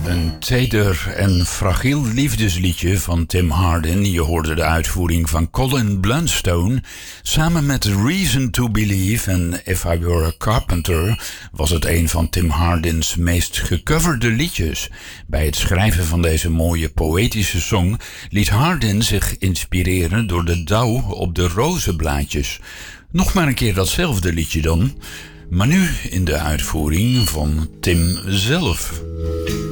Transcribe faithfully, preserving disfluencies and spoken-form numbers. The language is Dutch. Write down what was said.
Een teder en fragiel liefdesliedje van Tim Hardin. Je hoorde de uitvoering van Colin Blunstone. Samen met Reason to Believe en If I Were a Carpenter was het een van Tim Hardins meest gecoverde liedjes. Bij het schrijven van deze mooie poëtische song liet Hardin zich inspireren door de dauw op de rozenblaadjes. Nog maar een keer datzelfde liedje dan, maar nu in de uitvoering van Tim zelf.